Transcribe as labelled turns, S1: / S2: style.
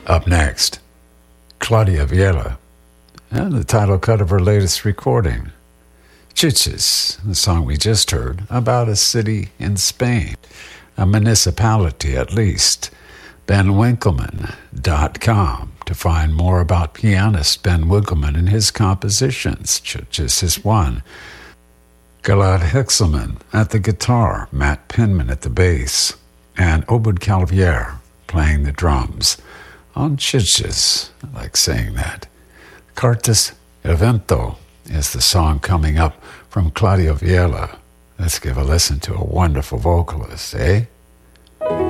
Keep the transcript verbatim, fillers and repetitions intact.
S1: Up next, Claudia Viela, and the title cut of her latest recording, Chiches, the song we just heard, about a city in Spain, a municipality at least. Ben Winkelmann dot com to find more about pianist Ben Winkelmann and his compositions. Chiches is one. Gilad Hexelman at the guitar, Matt Penman at the bass, and Obud Calvier playing the drums on Chiches. I like saying that. Cartas Evento is the song coming up from Claudia Viela. Let's give a listen to a wonderful vocalist, eh?